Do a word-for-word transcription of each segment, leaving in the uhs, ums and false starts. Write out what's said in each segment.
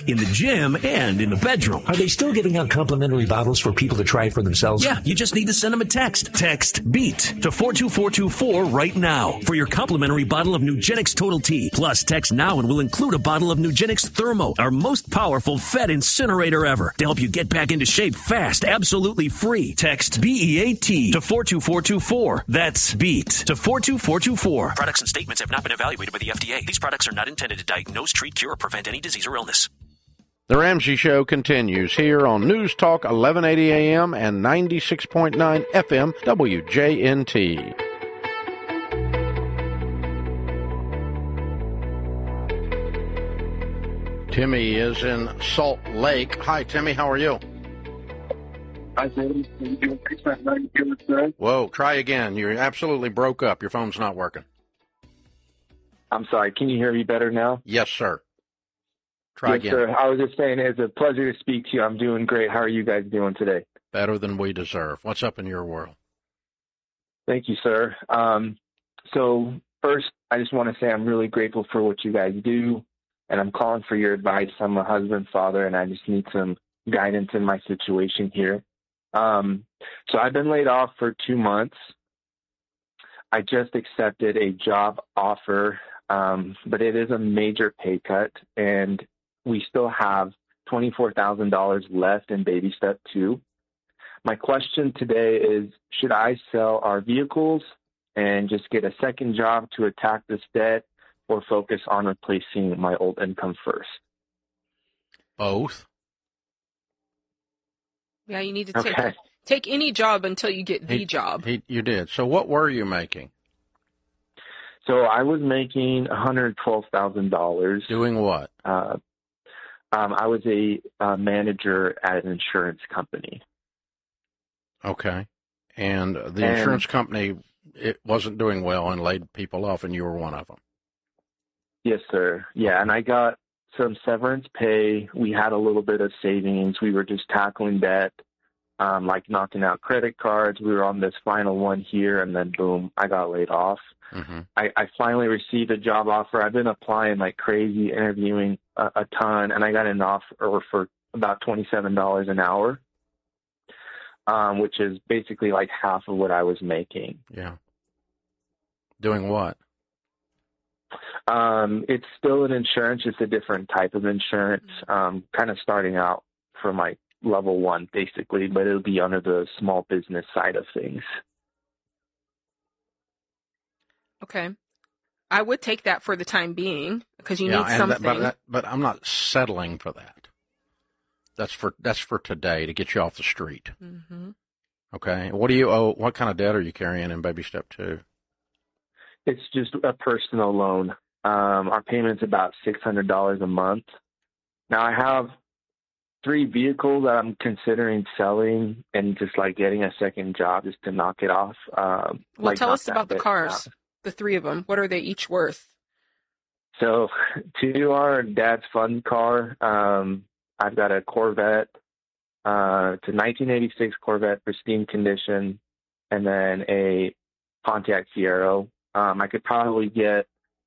in the gym, and in the bedroom. Are they still giving out complimentary bottles for people to try it for themselves? Yeah, you just need to send them a text. Text BEAT to four two four two four right now for your complimentary bottle of Nugenix Total T. Plus, text now and we'll include a bottle of Nugenix Thermo, our most powerful Fed incinerator ever, to help you get back into shape fast, absolutely free. Text B E A T to four two four two four. That's BEAT to four two four two four. Products and statements have not been evaluated by the F D A. These products are not intended to diagnose, treat, cure, or prevent any disease or illness. The Ramsey Show continues here on News Talk eleven eighty A M and ninety-six point nine F M W J N T. Timmy is in Salt Lake. Hi, Timmy. How are you? Hi, Timmy. Whoa, try again. You absolutely broke up. Your phone's not working. I'm sorry. Can you hear me better now? Yes, sir. Try yes, again. Sir. I was just saying it's a pleasure to speak to you. I'm doing great. How are you guys doing today? Better than we deserve. What's up in your world? Thank you, sir. Um, so first, I just want to say I'm really grateful for what you guys do, and I'm calling for your advice. I'm a husband, father, and I just need some guidance in my situation here. Um, so I've been laid off for two months. I just accepted a job offer, um, but it is a major pay cut, and we still have twenty-four thousand dollars left in baby step two. My question today is, should I sell our vehicles and just get a second job to attack this debt, or focus on replacing my old income first? Both. Yeah, you need to take Okay. take any job until you get the He- job. He, you did. So what were you making? So I was making one hundred twelve thousand dollars. Doing what? Uh, um, I was a uh, manager at an insurance company. Okay. And the And- insurance company, it wasn't doing well and laid people off, and you were one of them. Yes, sir. Yeah, and I got some severance pay. We had a little bit of savings. We were just tackling debt, um, like knocking out credit cards. We were on this final one here, and then boom, I got laid off. Mm-hmm. I, I finally received a job offer. I've been applying like crazy, interviewing a, a ton, and I got an offer for about twenty-seven dollars an hour, um, which is basically like half of what I was making. Yeah. Doing what? Um, it's still an insurance, just a different type of insurance, um, kind of starting out from like level one, basically, but it'll be under the small business side of things. Okay. I would take that for the time being because you yeah, need and something. That, but, that, but I'm not settling for that. That's for that's for today to get you off the street. Mm-hmm. Okay. What do you owe? What kind of debt are you carrying in baby step two? It's just a personal loan. Um, our payment's about six hundred dollars a month. Now I have three vehicles that I'm considering selling and just like getting a second job just to knock it off. Um, well, like tell knock us that about the debt cars, down. the three of them. What are they each worth? So two are dad's fun car. Um, I've got a Corvette. Uh, it's a nineteen eighty-six Corvette, pristine condition, and then a Pontiac Fiero. Um, I could probably get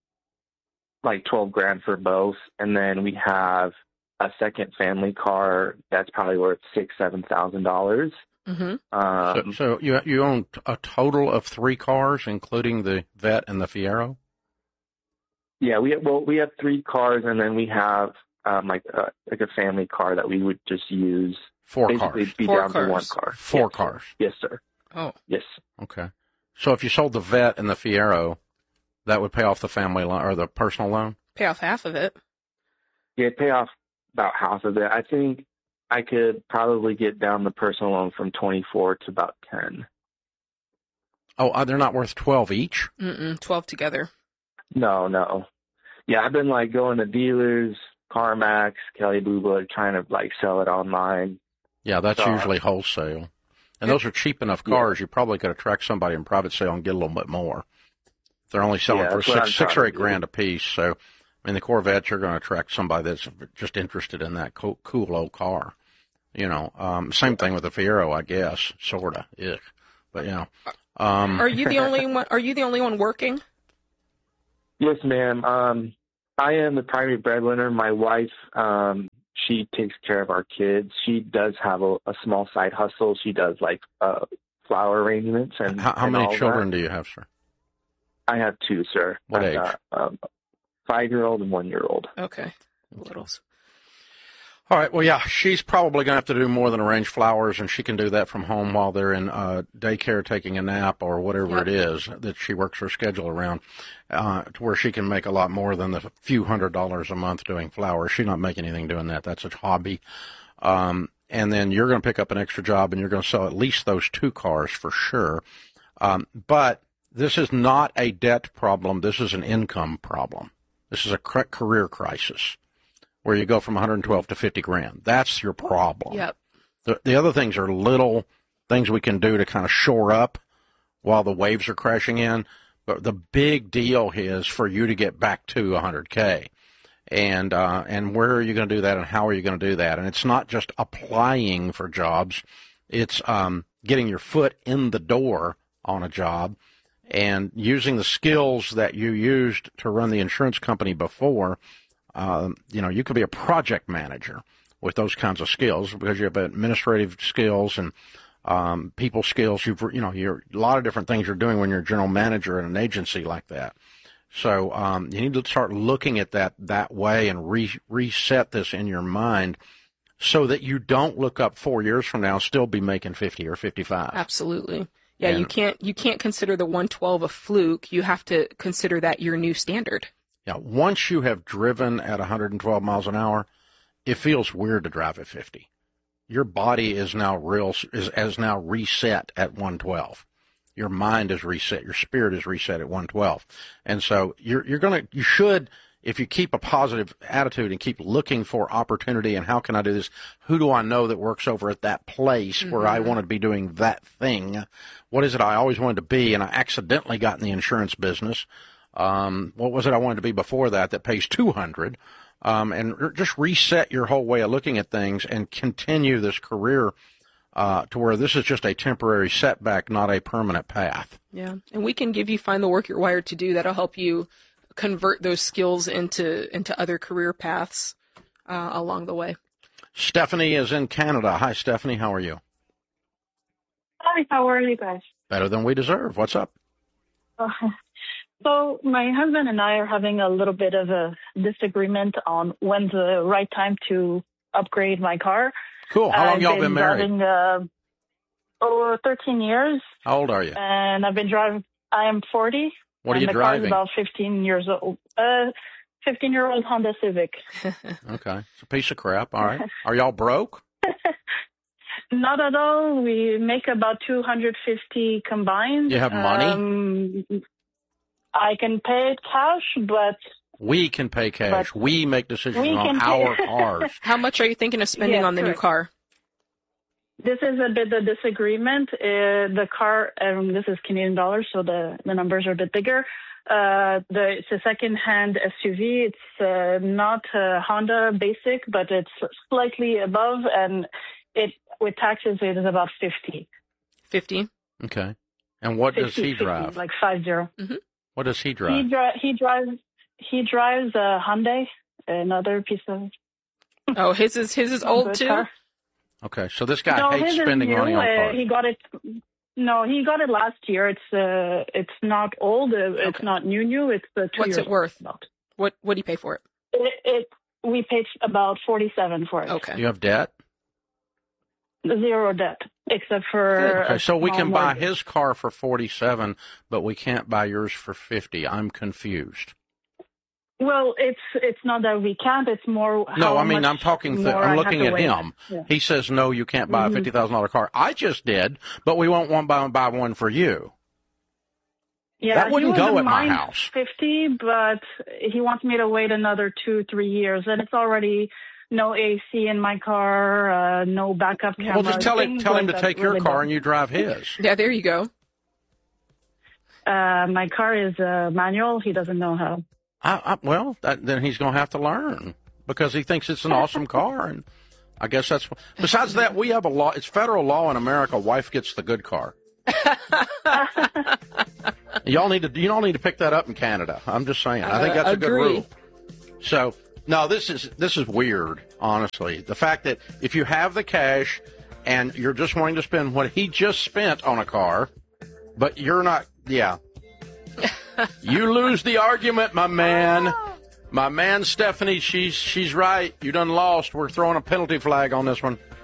like twelve grand for both. And then we have a second family car that's probably worth six, seven thousand dollars. Mm-hmm. Um, so, so you you own a total of three cars, including the Vet and the Fiero? yeah, we have, well, we have three cars, and then we have um, like a, like a family car that we would just use. Four basically cars. be Four down cars. to one car. Four yes, cars. Sir. Yes, sir. Oh. Yes. Okay. So if you sold the Vet and the Fiero, that would pay off the family loan or the personal loan? Pay off half of it. Yeah, pay off about half of it. I think I could probably get down the personal loan from twenty-four to about ten. Oh, uh, they're not worth twelve each? Mm-mm, twelve together. No, no. Yeah, I've been like going to dealers, CarMax, Kelly Blue Book, trying to like sell it online. Yeah, that's So, usually wholesale. And those are cheap enough cars, yeah. You probably could attract somebody in private sale and get a little bit more. They're only selling Yeah, for that's what I'm six, six trying or eight to do. grand a piece. So, I mean, the Corvettes, you're going to attract somebody that's just interested in that cool, cool old car. You know, um, same thing with the Fiero, I guess, sort of. Yeah. But, you know. Um, Are you the only one? Are you the only one working? Yes, ma'am. Um, I am the primary breadwinner. My wife, um, she takes care of our kids. She does have a, a small side hustle. She does like uh, flower arrangements and How, how and many all children that. do you have, sir? I have two, sir. What I've age? got, um, five-year-old and one-year-old. Okay. Littles. All right. Well, yeah, she's probably going to have to do more than arrange flowers, and she can do that from home while they're in uh, daycare taking a nap or whatever Yep. it is that she works her schedule around, uh, to where she can make a lot more than the few hundred dollars a month doing flowers. She's not making anything doing that. That's a hobby. Um, and then you're going to pick up an extra job, and you're going to sell at least those two cars for sure. Um, but this is not a debt problem. This is an income problem. This is a career crisis, where you go from one hundred twelve to fifty grand. That's your problem. Yep. The, the other things are little things we can do to kind of shore up while the waves are crashing in. But the big deal is for you to get back to one hundred K. And, uh, and where are you going to do that, and how are you going to do that? And it's not just applying for jobs. It's um, getting your foot in the door on a job and using the skills that you used to run the insurance company before. Um, you know, you could be a project manager with those kinds of skills because you have administrative skills and um, people skills. You've, you know, you're a lot of different things you're doing when you're a general manager in an agency like that. So um, you need to start looking at that that way and re- reset this in your mind so that you don't look up four years from now and still be making fifty or fifty-five. Absolutely. Yeah, And- you can't you can't consider the one twelve a fluke. You have to consider that your new standard. Yeah, once you have driven at one hundred twelve miles an hour, it feels weird to drive at fifty. Your body is now real is, is now reset at one twelve. Your mind is reset. Your spirit is reset at one twelve. And so you're you're gonna you should, if you keep a positive attitude and keep looking for opportunity and how can I do this? Who do I know that works over at that place Mm-hmm. where I want to be doing that thing? What is it I always wanted to be? And I accidentally got in the insurance business. Um, what was it I wanted to be before that that pays two hundred? Um, and r- just reset your whole way of looking at things and continue this career uh, to where this is just a temporary setback, not a permanent path. Yeah, and we can give you Find the Work You're Wired to Do. That'll help you convert those skills into into other career paths uh, along the way. Stephanie is in Canada. Hi, Stephanie. How are you? Hi, how are you guys? Better than we deserve. What's up? Uh, so my husband and I are having a little bit of a disagreement on when's the right time to upgrade my car. Cool. How long I've y'all been married? Driving, uh, over thirteen years, How old are you? and I've been driving. I am forty. What are and you the driving? Car's about fifteen years old. Uh, fifteen-year-old Honda Civic. Okay. It's a piece of crap. All right. Are y'all broke? Not at all. We make about two hundred fifty combined. You have money? Um, I can pay it cash, but We can pay cash. But we make decisions we on can our pay- cars. How much are you thinking of spending Yes, on the new correct. car? this is a bit the disagreement. Uh, the car, um, this is Canadian dollars, so the, the numbers are a bit bigger. Uh, the, it's a second-hand S U V. It's uh, not a Honda Basic, but it's slightly above, and it with taxes it is about fifty. fifty. Okay. And what does fifty, he fifty, drive? like five zero. What does he He drive? dri- he drives he drives a Hyundai, another piece of Oh, his is his is old good too. car. Okay. So this guy No, hates his is spending new. money on Uh, cars. he got it. No, he got it last year. It's uh, it's not old. Uh, It's Okay. not new new. It's uh, two What's years it worth? About. What what do you pay for it? It, it we paid about forty seven for it. Okay. Do you have debt? Zero debt except for. Okay. a So we small can buy mortgage. his car for forty-seven, but we can't buy yours for fifty. I'm confused. Well, it's it's not that we can't. It's more. No, how I mean, much I'm talking, th- more I I'm have looking to at wait. him. Yeah. He says, no, you can't buy a Mhm. fifty thousand dollars car. I just did, but we won't want buy, buy one for you. Yeah, That wouldn't he go wouldn't at my mind house. Fifty, but he wants me to wait another two, three years, and it's already no A C in my car, uh, no backup camera. Well, just tell him, things tell him like to that take your really car bad. and you drive his. Yeah, there you go. Uh, my car is uh, manual. He doesn't know how. I, I, well, that, then he's going to have to learn because he thinks it's an awesome car, and I guess that's. Besides that, we have a law. It's federal law in America. Wife gets the good car. Y'all need to. You all need to pick that up in Canada. I'm just saying. I think that's a good Agree. rule. So No, this is this is weird, honestly. The fact that if you have the cash and you're just wanting to spend what he just spent on a car, but you're not, yeah. You lose the argument, my man. My man, Stephanie, she's she's right. You done lost. We're throwing a penalty flag on this one.